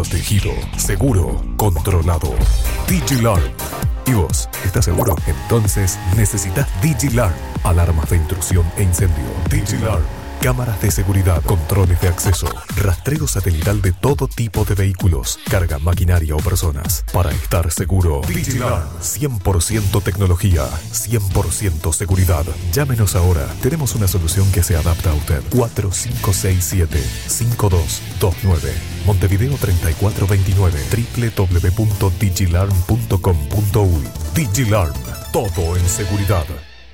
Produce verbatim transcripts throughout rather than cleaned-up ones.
protegido, seguro, controlado. DigiLaR. ¿Y vos? ¿Estás seguro? Entonces necesitas DigiLaR. Alarmas de intrusión e incendio. DigiLaR. Cámaras de seguridad, controles de acceso, rastreo satelital de todo tipo de vehículos, carga, maquinaria o personas. Para estar seguro, DigiLaR. cien por ciento tecnología, cien por ciento seguridad. Llámenos ahora. Tenemos una solución que se adapta a usted. cuatro cinco seis siete, cinco dos dos nueve. Montevideo treinta y cuatro veintinueve. doble u doble u doble u punto digilarm punto com punto uy. DigiLaR. Todo en seguridad.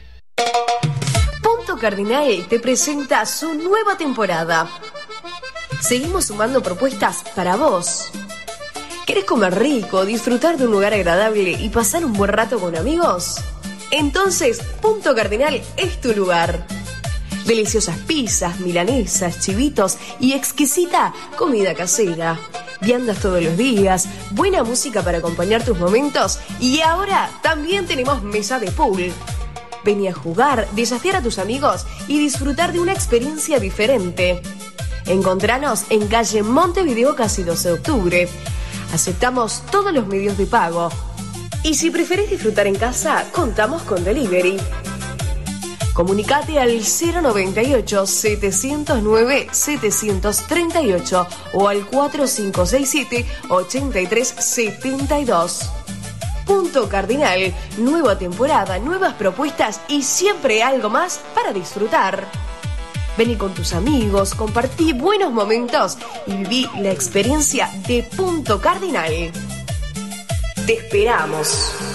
Cardinal te presenta su nueva temporada. Seguimos sumando propuestas para vos. ¿Querés comer rico, disfrutar de un lugar agradable y pasar un buen rato con amigos? Entonces, Punto Cardinal es tu lugar. Deliciosas pizzas, milanesas, chivitos y exquisita comida casera. Viandas todos los días, buena música para acompañar tus momentos y ahora también tenemos mesa de pool. Vení a jugar, desafiar a tus amigos y disfrutar de una experiencia diferente. Encontranos en calle Montevideo, casi doce de octubre. Aceptamos todos los medios de pago. Y si preferís disfrutar en casa, contamos con delivery. Comunicate al cero noventa y ocho, setecientos nueve, setecientos treinta y ocho o al cuatro cinco seis siete, ochenta y tres setenta y dos. Punto Cardinal, nueva temporada, nuevas propuestas y siempre algo más para disfrutar. Vení con tus amigos, compartí buenos momentos y viví la experiencia de Punto Cardinal. Te esperamos.